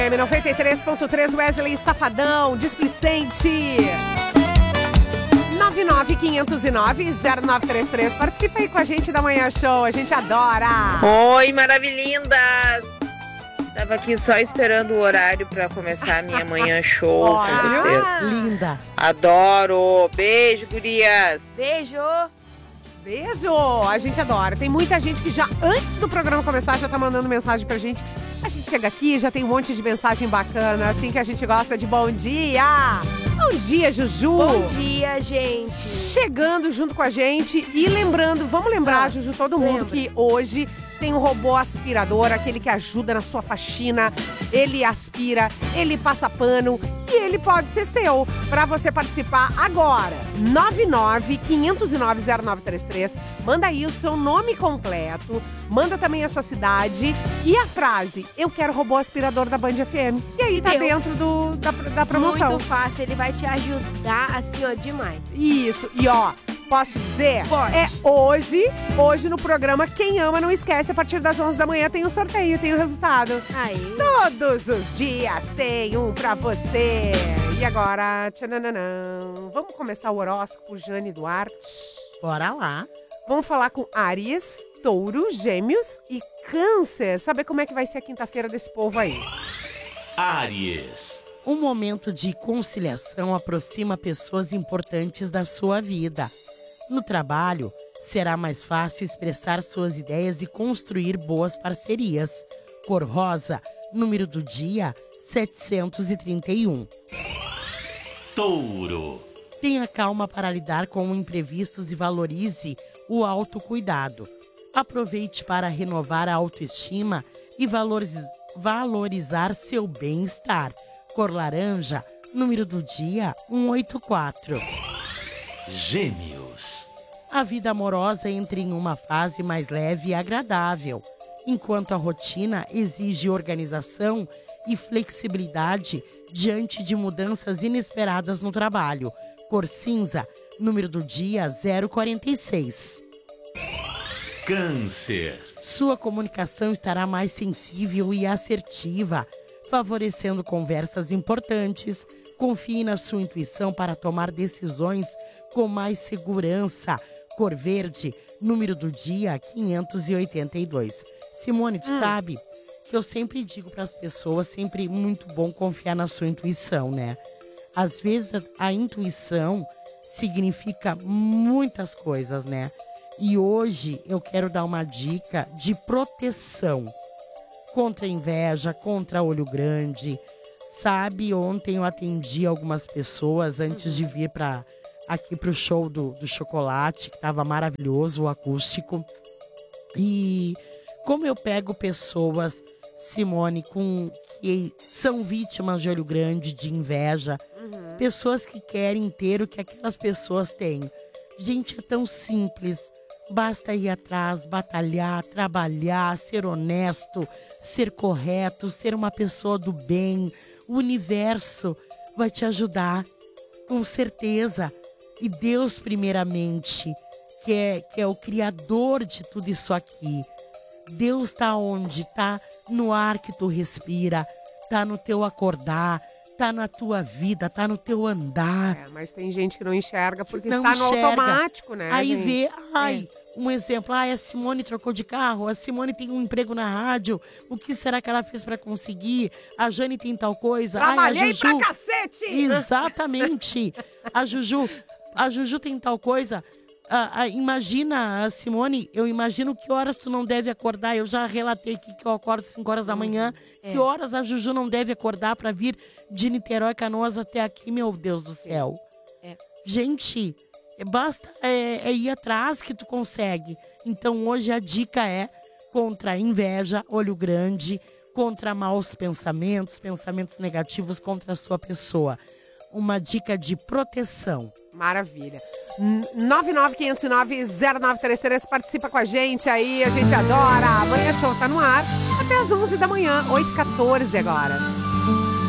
93.3 Wesley Estafadão, displicente. 99509-0933. Participa aí com a gente da Manhã Show, a gente adora. Oi, maravilhindas. Tava aqui só esperando o horário pra começar a minha Manhã Show. Olha, linda. Adoro. Beijo, gurias. Beijo. Beijo, a gente adora. Tem muita gente que já, antes do programa começar, já tá mandando mensagem pra gente. A gente chega aqui, já tem um monte de mensagem bacana, assim que a gente gosta de bom dia. Bom dia, Juju. Bom dia, gente. Chegando junto com a gente e lembrando, vamos lembrar, Juju, todo mundo que hoje tem um robô aspirador, aquele que ajuda na sua faxina. Ele aspira, ele passa pano e ele pode ser seu. Para você participar agora, 99-509-0933. Manda aí o seu nome completo, manda também a sua cidade e a frase, eu quero robô aspirador da Band FM. E aí tá dentro da promoção. Muito fácil, ele vai te ajudar assim, ó, demais. Isso, e ó, posso dizer? Pode. É hoje no programa Quem Ama Não Esquece, a partir das 11 da manhã tem o sorteio, tem o resultado. Aí. Todos os dias tem um pra você. E agora, tchananã, vamos começar o horóscopo Jane Duarte? Bora lá. Vamos falar com Áries, Touro, Gêmeos e Câncer. Saber como é que vai ser a quinta-feira desse povo aí. Áries. Um momento de conciliação aproxima pessoas importantes da sua vida. No trabalho, será mais fácil expressar suas ideias e construir boas parcerias. Cor rosa, número do dia, 731. Touro. Tenha calma para lidar com imprevistos e valorize o autocuidado. Aproveite para renovar a autoestima e valorizar seu bem-estar. Cor laranja, número do dia, 184. Gêmeos. A vida amorosa entra em uma fase mais leve e agradável, enquanto a rotina exige organização e flexibilidade diante de mudanças inesperadas no trabalho. Cor cinza, número do dia 046. Câncer. Sua comunicação estará mais sensível e assertiva, favorecendo conversas importantes. Confie na sua intuição para tomar decisões com mais segurança. Cor verde, número do dia 582. Simone, tu sabe que eu sempre digo para as pessoas, sempre muito bom confiar na sua intuição, né? Às vezes a intuição significa muitas coisas, né? E hoje eu quero dar uma dica de proteção contra a inveja, contra olho grande. Sabe, ontem eu atendi algumas pessoas antes de vir aqui pro show do chocolate, que estava maravilhoso, o acústico. E como eu pego pessoas, Simone, que são vítimas de olho grande, de inveja, pessoas que querem ter o que aquelas pessoas têm. Gente, é tão simples. Basta ir atrás, batalhar, trabalhar, ser honesto, ser correto, ser uma pessoa do bem. O universo vai te ajudar, com certeza. E Deus, primeiramente, que é o criador de tudo isso aqui. Deus está onde? Está no ar que tu respira, está no teu acordar, está na tua vida, está no teu andar. Mas tem gente que não enxerga porque não está enxerga. No automático, né, Aí gente? vê, um exemplo, a Simone trocou de carro, a Simone tem um emprego na rádio, o que será que ela fez para conseguir? A Jane tem tal coisa. Trabalhei a Juju, pra cacete! Exatamente. A Juju tem tal coisa. Imagina, a Simone, eu imagino que horas tu não deve acordar. Eu já relatei aqui que eu acordo 5 horas da manhã. Que horas a Juju não deve acordar para vir de Niterói, Canoas até aqui, meu Deus do céu. Gente, basta ir atrás que tu consegue. Então hoje a dica é contra a inveja, olho grande, contra maus pensamentos, pensamentos negativos contra a sua pessoa. Uma dica de proteção. Maravilha. 99509-0933. Participa com a gente aí, a gente adora. Amanhã Show tá no ar até as 11 da manhã, 8h14 agora.